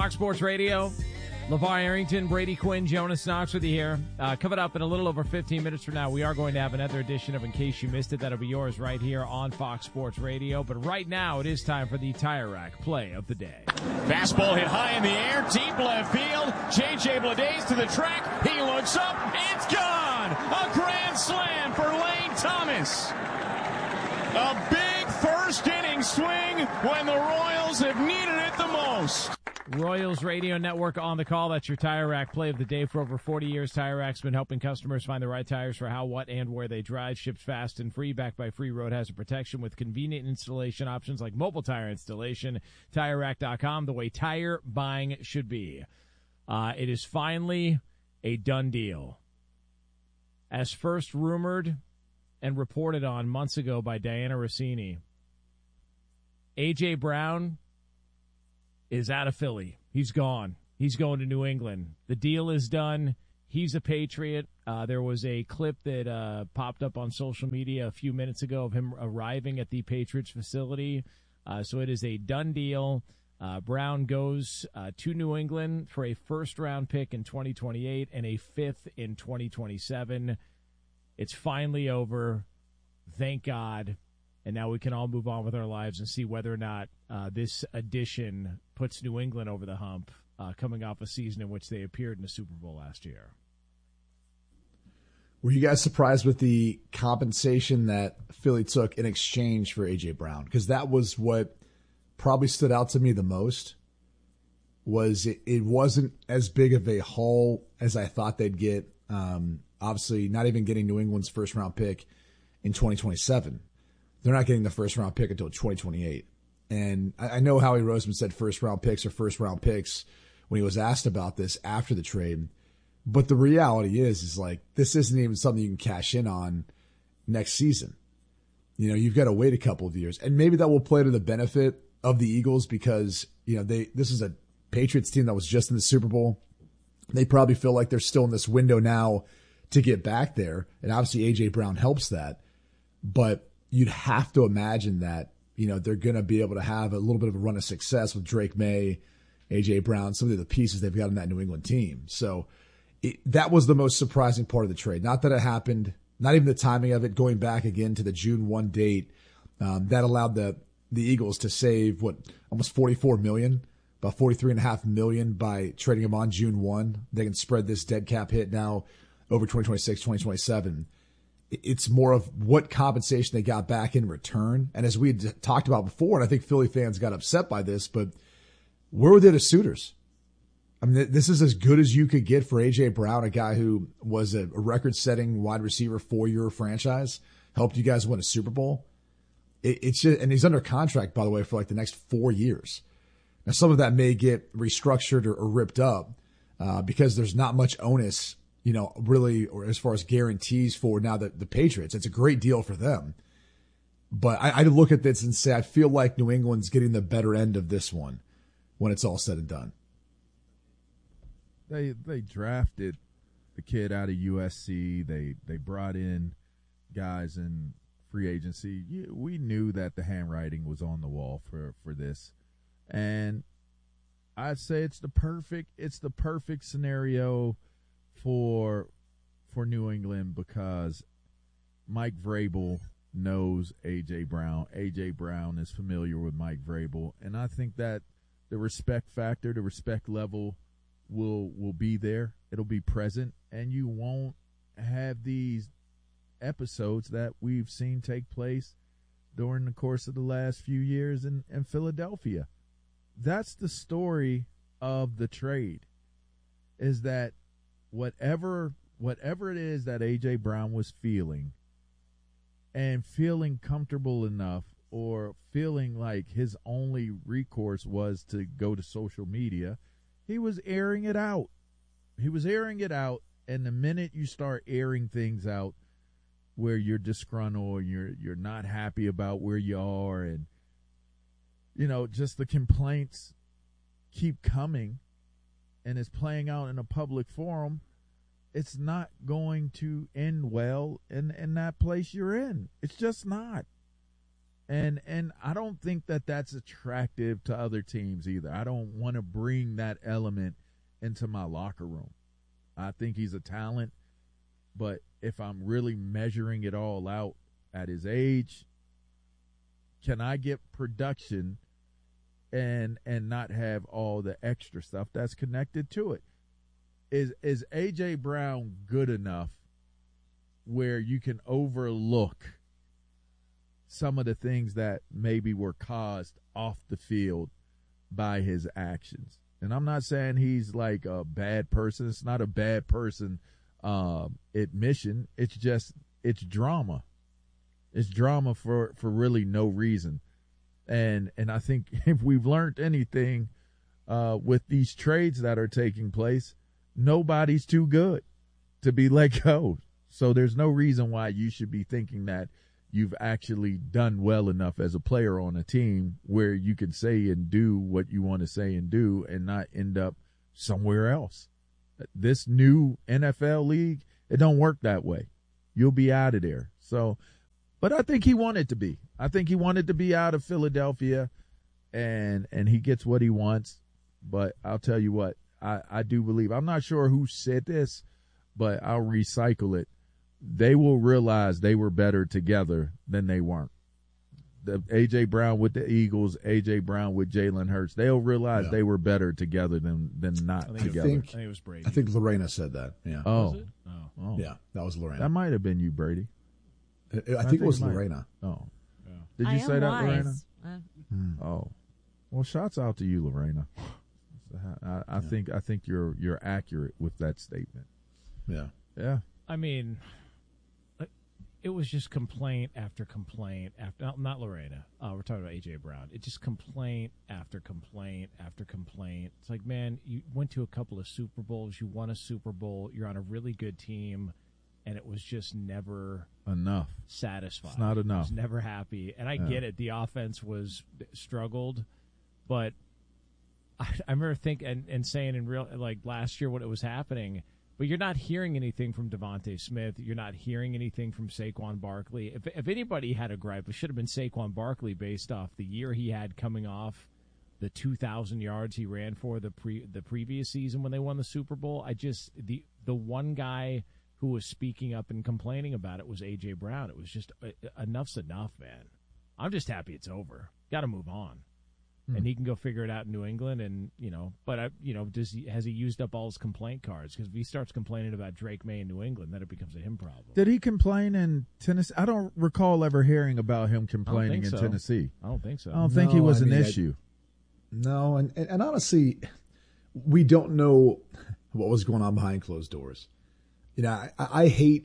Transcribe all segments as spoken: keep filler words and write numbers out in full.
Fox Sports Radio. LeVar Arrington, Brady Quinn, Jonas Knox with you here. Uh, coming up in a little over fifteen minutes from now, we are going to have another edition of In Case You Missed It. That'll be yours right here on Fox Sports Radio. But right now, it is time for the Tire Rack play of the day. Fastball hit high in the air, deep left field. J J Bleday to the track. He looks up. It's gone. A grand slam for Lane Thomas. A big first inning swing when the Royals have needed it the most. Royals Radio Network on the call. That's your Tire Rack play of the day. For over forty years, Tire Rack's been helping customers find the right tires for how, what, and where they drive. Ships fast and free, backed by free road hazard protection with convenient installation options like mobile tire installation. Tire Rack dot com, the way tire buying should be. Uh, it is finally a done deal. As first rumored and reported on months ago by Diana Rossini, A J. Brown is out of Philly. He's gone. He's going to New England. The deal is done. He's a Patriot. Uh, there was a clip that uh, popped up on social media a few minutes ago of him arriving at the Patriots facility. Uh, so it is a done deal. Uh, Brown goes uh, to New England for a first-round pick in twenty twenty-eight and a fifth in twenty twenty-seven. It's finally over. Thank God. And now we can all move on with our lives and see whether or not uh, this addition puts New England over the hump, uh, coming off a season in which they appeared in the Super Bowl last year. Were you guys surprised with the compensation that Philly took in exchange for A J. Brown? Because that was what probably stood out to me the most. Was it, it wasn't as big of a haul as I thought they'd get. Um, obviously, not even getting New England's first-round pick in twenty twenty-seven. They're not getting the first-round pick until twenty twenty-eight. And I, I know Howie Roseman said first-round picks are first-round picks when he was asked about this after the trade. But the reality is, is like, this isn't even something you can cash in on next season. You know, you've got to wait a couple of years. And maybe that will play to the benefit of the Eagles because, you know, they this is a Patriots team that was just in the Super Bowl. They probably feel like they're still in this window now to get back there. And obviously A J. Brown helps that. But you'd have to imagine that, you know, they're going to be able to have a little bit of a run of success with Drake May, A J. Brown, some of the pieces they've got in that New England team. So it, that was the most surprising part of the trade. Not that it happened, not even the timing of it, going back again to the June first date. Um, that allowed the, the Eagles to save, what, almost forty-four million dollars, about forty-three point five million dollars by trading him on June first. They can spread this dead cap hit now over twenty twenty-six, twenty twenty-seven. It's more of what compensation they got back in return. And as we had talked about before, and I think Philly fans got upset by this, but where were they to suitors? I mean, this is as good as you could get for A J. Brown, a guy who was a record-setting wide receiver for your franchise, helped you guys win a Super Bowl. It, it's just, and he's under contract, by the way, for like the next four years. Now, some of that may get restructured or, or ripped up uh, because there's not much onus, you know, really, or as far as guarantees for now the, the Patriots. It's a great deal for them. But I, I look at this and say, I feel like New England's getting the better end of this one when it's all said and done. They they drafted the kid out of U S C. They they brought in guys in free agency. You, we knew that the handwriting was on the wall for, for this. And I'd say it's the perfect it's the perfect scenario for for New England because Mike Vrabel knows A J. Brown. A J. Brown is familiar with Mike Vrabel, and I think that the respect factor, the respect level will will be there. It'll be present, and you won't have these episodes that we've seen take place during the course of the last few years in, in Philadelphia. That's the story of the trade, is that Whatever whatever it is that A J. Brown was feeling and feeling comfortable enough or feeling like his only recourse was to go to social media, he was airing it out. He was airing it out, and the minute you start airing things out where you're disgruntled, you're you're not happy about where you are, and you know, just the complaints keep coming and is playing out in a public forum, it's not going to end well in, in that place you're in. It's just not. And and I don't think that that's attractive to other teams either. I don't want to bring that element into my locker room. I think he's a talent, but if I'm really measuring it all out at his age, can I get production and and not have all the extra stuff that's connected to it? Is is A J Brown good enough where you can overlook some of the things that maybe were caused off the field by his actions? And I'm not saying he's like a bad person. It's not a bad person uh, admission. It's just, it's drama. It's drama for, for really no reason. And and I think if we've learned anything uh, with these trades that are taking place, nobody's too good to be let go. So there's no reason why you should be thinking that you've actually done well enough as a player on a team where you can say and do what you want to say and do and not end up somewhere else. This new N F L league, it don't work that way. You'll be out of there. So, but I think he wanted to be. I think he wanted to be out of Philadelphia, and and he gets what he wants. But I'll tell you what, I, I do believe, I'm not sure who said this, but I'll recycle it. They will realize they were better together than they weren't. The A J Brown with the Eagles, A J Brown with Jalen Hurts, they'll realize yeah. they were better together than than not I think together. It, I think it was Brady. I think Lorena said that. Yeah. Oh. Was it? Oh. oh. Yeah, that was Lorena. That might have been you, Brady. I, I, think, I think it was it might. Lorena. Oh. Yeah. Did you I say am that, wise. Lorena? Uh, Hmm. Oh. Well, shouts out to you, Lorena. I, I Yeah. think I think you're you're accurate with that statement. Yeah. Yeah. I mean, it was just complaint after complaint after not, not Lorena. Uh, we're talking about A J Brown. It just complaint after complaint after complaint. It's like, man, you went to a couple of Super Bowls, you won a Super Bowl, you're on a really good team, and it was just never Enough. satisfied. It's not I enough. was never happy, and I Yeah. get it. The offense was struggled, but I, I remember thinking and, and saying in real like last year when it was happening. But you're not hearing anything from Devontae Smith. You're not hearing anything from Saquon Barkley. If if anybody had a gripe, it should have been Saquon Barkley based off the year he had coming off the two thousand yards he ran for the pre the previous season when they won the Super Bowl. I just the the one guy who was speaking up and complaining about it was A J Brown. It was just uh, enough's enough, man. I'm just happy it's over. Got to move on. And he can go figure it out in New England, and you know. But I, you know, does he has he used up all his complaint cards? Because if he starts complaining about Drake May in New England, then it becomes a him problem. Did he complain in Tennessee? I don't recall ever hearing about him complaining in so. Tennessee. I don't think so. I don't think No, he was I an mean, I- issue. No, and, and, and honestly, we don't know what was going on behind closed doors. You know, I, I hate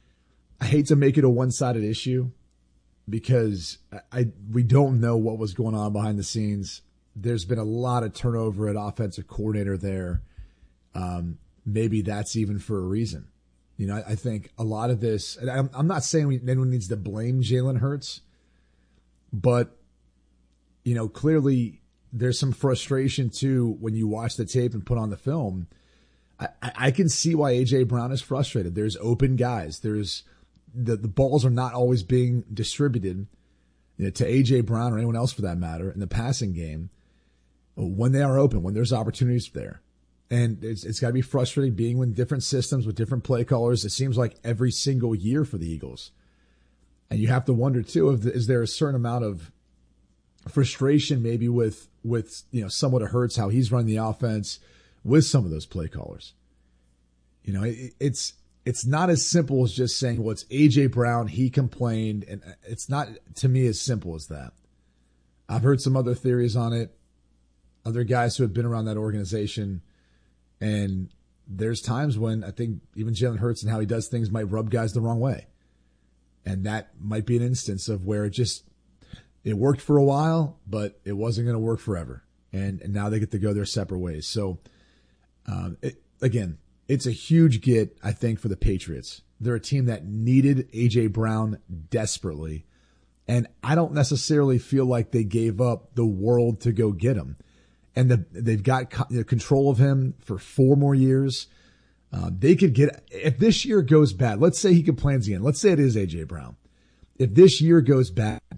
I hate to make it a one-sided issue because I, I we don't know what was going on behind the scenes. There's been a lot of turnover at offensive coordinator there. Um, maybe that's even for a reason. You know, I, I think a lot of this, and I'm, I'm not saying we, anyone needs to blame Jalen Hurts, but, you know, clearly there's some frustration too when you watch the tape and put on the film. I, I, I can see why A J Brown is frustrated. There's open guys. There's the, the balls are not always being distributed, you know, to A J Brown or anyone else for that matter in the passing game. When they are open, when there's opportunities there. And it's, it's got to be frustrating being in different systems with different play callers. It seems like every single year for the Eagles. And you have to wonder, too, if is there a certain amount of frustration maybe with, with you know, somewhat it hurts how he's running the offense with some of those play callers. You know, it, it's it's not as simple as just saying, well, it's A J Brown, he complained. And it's not, to me, as simple as that. I've heard some other theories on it. Other guys who have been around that organization, and there's times when I think even Jalen Hurts and how he does things might rub guys the wrong way. And that might be an instance of where it just, it worked for a while, but it wasn't going to work forever. And, and now they get to go their separate ways. So, um, it, again, it's a huge get, I think, for the Patriots. They're a team that needed A J Brown desperately. And I don't necessarily feel like they gave up the world to go get him. And the, they've got co- you know, control of him for four more years. Uh, they could get, if this year goes bad, let's say he complains again. Let's say it is A J Brown. If this year goes bad,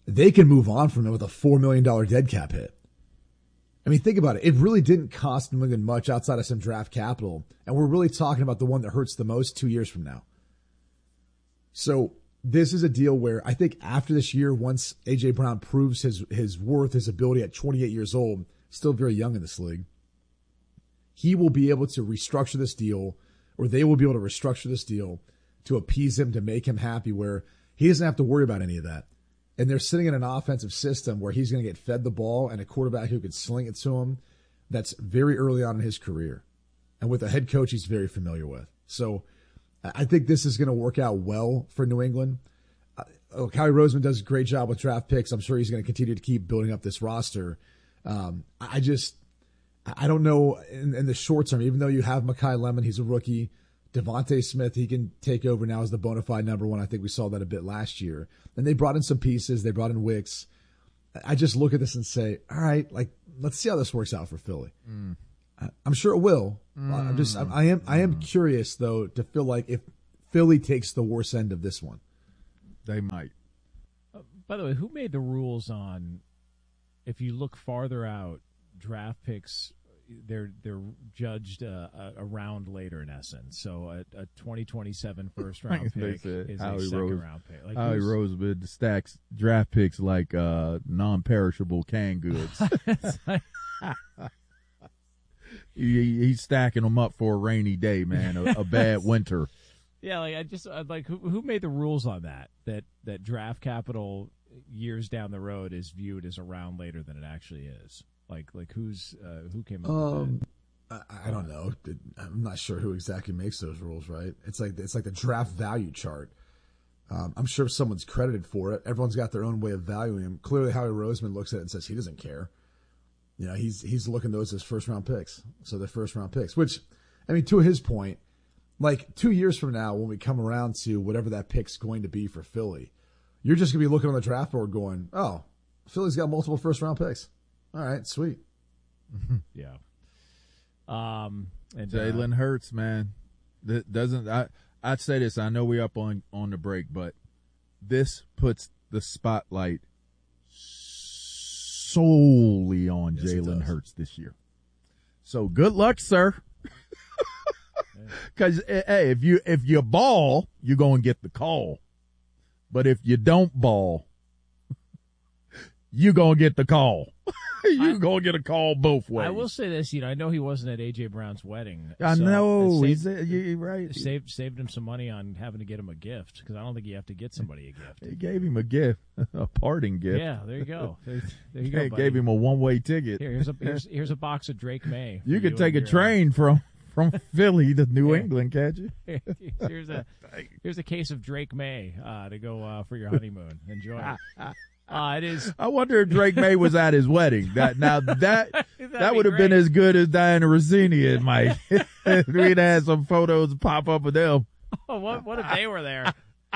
they can move on from him with a four million dollars dead cap hit. I mean, think about it. It really didn't cost New England much outside of some draft capital. And we're really talking about the one that hurts the most two years from now. So this is a deal where I think after this year, once A J. Brown proves his, his worth, his ability at twenty-eight years old, still very young in this league, he will be able to restructure this deal, or they will be able to restructure this deal to appease him, to make him happy, where he doesn't have to worry about any of that. And they're sitting in an offensive system where he's going to get fed the ball and a quarterback who can sling it to him. That's very early on in his career, and with a head coach he's very familiar with. So I think this is going to work out well for New England. Uh, Howie Roseman does a great job with draft picks. I'm sure he's going to continue to keep building up this roster. Um, I just, I don't know in, in the short term, even though you have Mekhi Lemon, he's a rookie. Devontae Smith, he can take over now as the bona fide number one. I think we saw that a bit last year. And they brought in some pieces. They brought in Wicks. I just look at this and say, all right, like, let's see how this works out for Philly. Mm. I, I'm sure it will. Mm. I'm just, I, I am, I am mm. curious though to feel like if Philly takes the worst end of this one, they might. Uh, by the way, who made the rules on if you look farther out, draft picks? They're they're judged uh, a, a round later in essence. So a, a twenty twenty-seven first round pick is Howie a second Rose, round pick. Like Howie Roseman stacks draft picks like uh, non-perishable canned goods. he, he's stacking them up for a rainy day, man. A, a bad winter. Yeah, like I just I'd like who who made the rules on that? That that draft capital years down the road is viewed as a round later than it actually is. Like, like who's uh, who came up um, with that? I, I don't know. I'm not sure who exactly makes those rules. Right? It's like it's like the draft value chart. Um, I'm sure someone's credited for it. Everyone's got their own way of valuing him. Clearly, Howie Roseman looks at it and says he doesn't care. You know, he's he's looking at those as first round picks. So they're first round picks. Which, I mean, to his point, like two years from now, when we come around to whatever that pick's going to be for Philly, you're just gonna be looking on the draft board going, "Oh, Philly's got multiple first round picks." All right, sweet. Yeah. Um, and Jalen uh, Hurts, man. That doesn't I? I'd say this. I know we up on on the break, but this puts the spotlight solely on yes, Jalen Hurts this year. So good luck, sir. Because hey, if you if you ball, you're gonna get the call. But if you don't ball, you're gonna get the call. You're going to get a call both ways. I will say this, you know, I know he wasn't at A J. Brown's wedding. I so know. Saved, He's, you're right. Saved, saved him some money on having to get him a gift, because I don't think you have to get somebody a gift. He gave him a gift, a parting gift. Yeah, there you go. There, there you go, He buddy. gave him a one-way ticket. Here, here's, a, here's, here's a box of Drake May. You could you take a train from, from Philly to New yeah. England, can't you? here's, a, here's a case of Drake May uh, to go uh, for your honeymoon. Enjoy it. Uh, it is. I wonder if Drake May was at his wedding. That now that that would have been as good as Diana Rossini and Mike. We'd had some photos pop up of them. Oh, what what if they were there?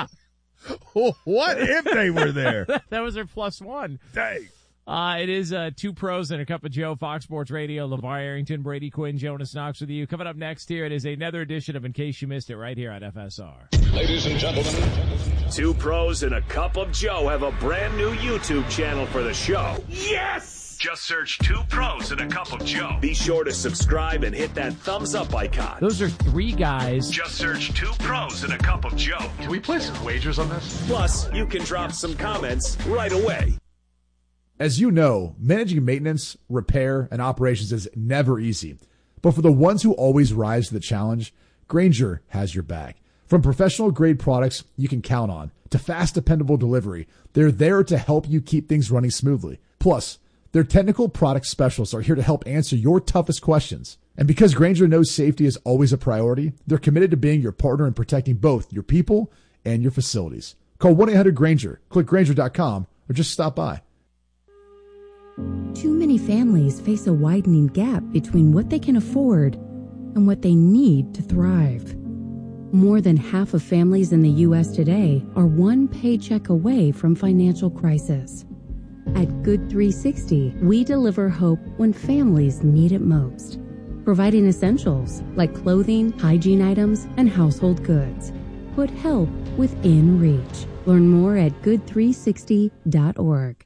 What if they were there? That was their plus one. Dang. Uh, it is uh, two pros and a cup of Joe, Fox Sports Radio, LeVar Arrington, Brady Quinn, Jonas Knox with you. Coming up next here, it is another edition of In Case You Missed It right here on F S R. Ladies and gentlemen, two pros and a cup of Joe have a brand new YouTube channel for the show. Yes! Just search Two Pros and a Cup of Joe. Be sure to subscribe and hit that thumbs up icon. Those are three guys. Just search Two Pros and a Cup of Joe. Can we place some wagers on this? Plus, you can drop some comments right away. As you know, managing maintenance, repair, and operations is never easy. But for the ones who always rise to the challenge, Grainger has your back. From professional-grade products you can count on to fast, dependable delivery, they're there to help you keep things running smoothly. Plus, their technical product specialists are here to help answer your toughest questions. And because Grainger knows safety is always a priority, they're committed to being your partner in protecting both your people and your facilities. Call one eight hundred Grainger, click Grainger dot com, or just stop by. Too many families face a widening gap between what they can afford and what they need to thrive. More than half of families in the U S today are one paycheck away from financial crisis. At Good three sixty, we deliver hope when families need it most, providing essentials like clothing, hygiene items, and household goods. Put help within reach. Learn more at good three sixty dot org.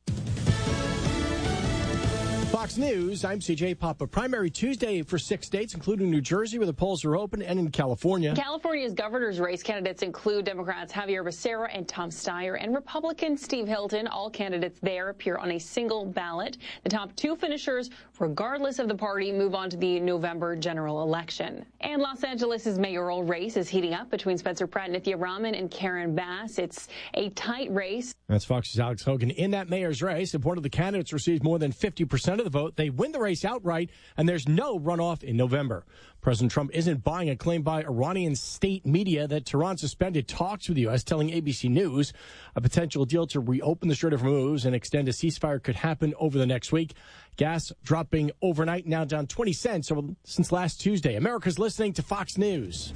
Fox News, I'm C J Papa. Primary Tuesday for six states, including New Jersey, where the polls are open, and in California. California's governor's race candidates include Democrats Javier Becerra and Tom Steyer and Republican Steve Hilton. All candidates there appear on a single ballot. The top two finishers, regardless of the party, move on to the November general election. And Los Angeles' mayoral race is heating up between Spencer Pratt, Nithya Raman, and Karen Bass. It's a tight race. That's Fox's Alex Hogan. In that mayor's race, if one of the candidates receives more than fifty percent of the vote, they win the race outright, and there's no runoff in November. President Trump isn't buying a claim by Iranian state media that Tehran suspended talks with the U S, telling A B C News a potential deal to reopen the Strait of Hormuz and extend a ceasefire could happen over the next week. Gas dropping overnight, now down twenty cents since last Tuesday. America's listening to Fox News.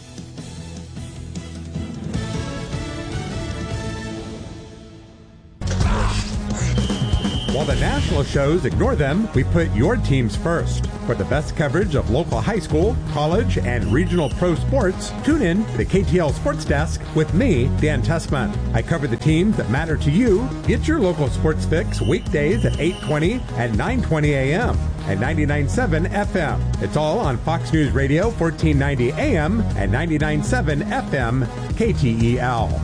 While the national shows ignore them, we put your teams first. For the best coverage of local high school, college, and regional pro sports, tune in to the K T L Sports Desk with me, Dan Tessman. I cover the teams that matter to you. Get your local sports fix weekdays at eight twenty and nine twenty a.m. and ninety-nine point seven F M. It's all on Fox News Radio, fourteen ninety A M and ninety-nine point seven F M, K T E L.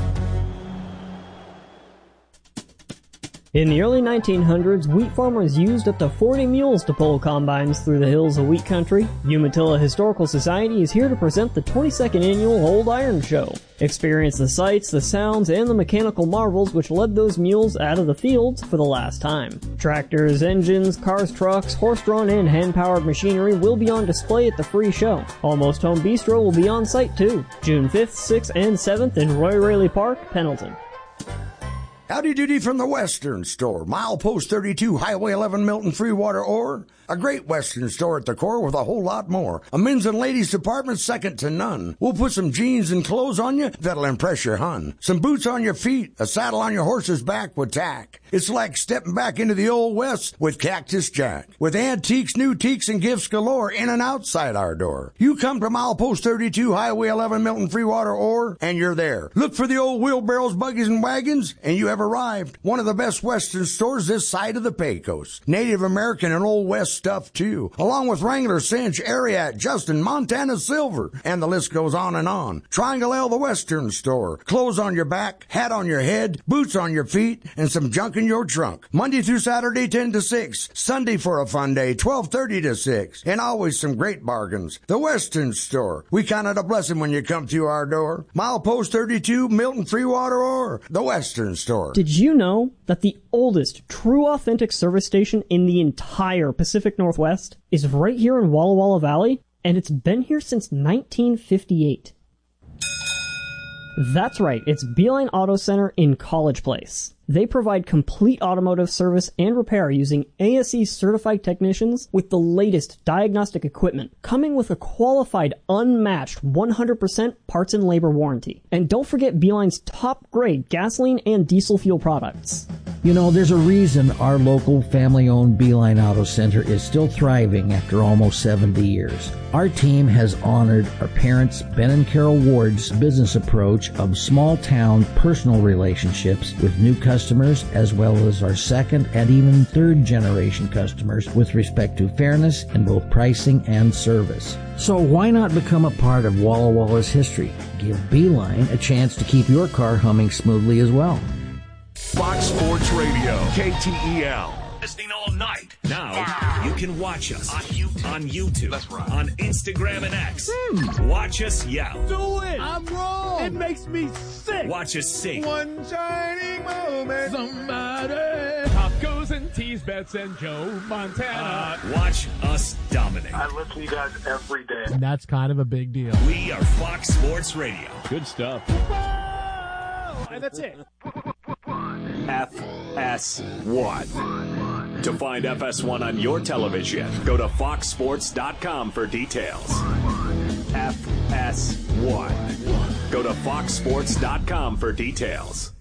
In the early nineteen hundreds, wheat farmers used up to forty mules to pull combines through the hills of wheat country. Umatilla Historical Society is here to present the twenty-second annual Old Iron Show. Experience the sights, the sounds, and the mechanical marvels which led those mules out of the fields for the last time. Tractors, engines, cars, trucks, horse-drawn and hand-powered machinery will be on display at the free show. Almost Home Bistro will be on site too. June fifth, sixth, and seventh in Roy Raley Park, Pendleton. Howdy doody from the Western Store. Milepost thirty-two, Highway eleven, Milton, Freewater, Ore. A great Western store at the core with a whole lot more. A men's and ladies department second to none. We'll put some jeans and clothes on you that'll impress your hun. Some boots on your feet, a saddle on your horse's back with tack. It's like stepping back into the Old West with Cactus Jack. With antiques, new teaks, and gifts galore in and outside our door. You come to Milepost thirty-two, Highway eleven, Milton, Freewater, Ore, and you're there. Look for the old wheelbarrows, buggies, and wagons, and you have arrived. One of the best Western stores this side of the Pecos. Native American and Old West stuff, too. Along with Wrangler, Cinch, Ariat, Justin, Montana Silver, and the list goes on and on. Triangle L, the Western Store. Clothes on your back, hat on your head, boots on your feet, and some junk in your trunk. Monday through Saturday, ten to six. Sunday for a fun day, twelve thirty to six. And always some great bargains. The Western Store. We count it a blessing when you come through our door. Milepost thirty-two, Milton, Freewater, or the Western Store. Did you know that the oldest true authentic service station in the entire Pacific Northwest is right here in Walla Walla Valley? And it's been here since nineteen fifty-eight. That's right, it's Beeline Auto Center in College Place. They provide complete automotive service and repair using A S E certified technicians with the latest diagnostic equipment, coming with a qualified, unmatched one hundred percent parts and labor warranty. And don't forget Beeline's top grade gasoline and diesel fuel products. You know, there's a reason our local family-owned Beeline Auto Center is still thriving after almost seventy years. Our team has honored our parents, Ben and Carol Ward's business approach of small-town personal relationships with new customers, as well as our second and even third-generation customers with respect to fairness in both pricing and service. So why not become a part of Walla Walla's history? Give Beeline a chance to keep your car humming smoothly as well. Fox Sports Radio, K T E L. Listening all night. Now you can watch us on YouTube, on, YouTube, That's right. on Instagram and X. Hmm. Watch us yell. Do it. I'm wrong. It makes me sick. Watch us sing. One shining moment. Somebody. Top goes and tease bets and Joe Montana. Uh, watch us dominate. I listen to you guys every day. And that's kind of a big deal. We are Fox Sports Radio. Good stuff. And that's it. F S one. To find F S one on your television, go to fox sports dot com for details. F S one. Go to fox sports dot com for details.